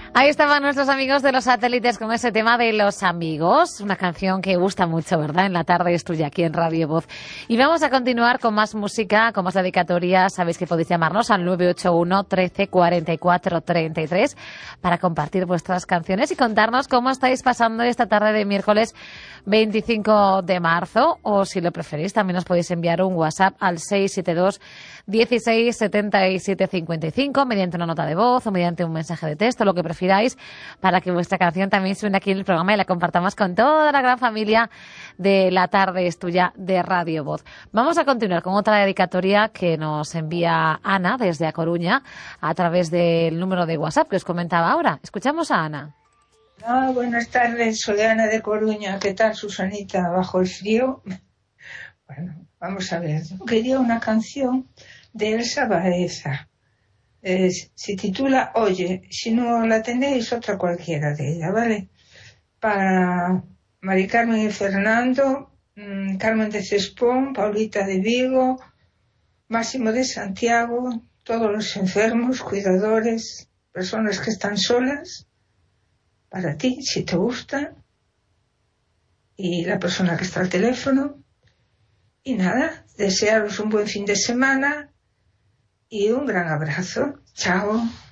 Ahí estaban nuestros amigos de Los Satélites con ese tema de Los Amigos, una canción que gusta mucho, ¿verdad? En la tarde es tuya aquí en Radio Voz. Y vamos a continuar con más música, con más dedicatorias. Sabéis que podéis llamarnos al 981 13 44 33 para compartir vuestras canciones y contarnos cómo estáis pasando esta tarde de miércoles 25 de marzo, o si lo preferís también os podéis enviar un WhatsApp al 672 16 77 55 mediante una nota de voz o mediante un mensaje de texto, lo que prefiráis, para que vuestra canción también suene aquí en el programa y la compartamos con toda la gran familia de La Tarde es Tuya de Radio Voz. Vamos a continuar con otra dedicatoria que nos envía Ana desde A Coruña a través del número de WhatsApp que os comentaba ahora. Escuchamos a Ana. Buenas tardes, soy Ana de Coruña. ¿Qué tal, Susanita? ¿Bajo el frío? Bueno, vamos a ver. Quería una canción de Elsa Baeza. Se titula Oye. Si no la tenéis, otra cualquiera de ella, ¿vale? Para Mari Carmen y Fernando, Carmen de Cespón, Paulita de Vigo, Máximo de Santiago, todos los enfermos, cuidadores, personas que están solas. Para ti, si te gusta, y la persona que está al teléfono. Y nada, desearos un buen fin de semana y un gran abrazo. Chao.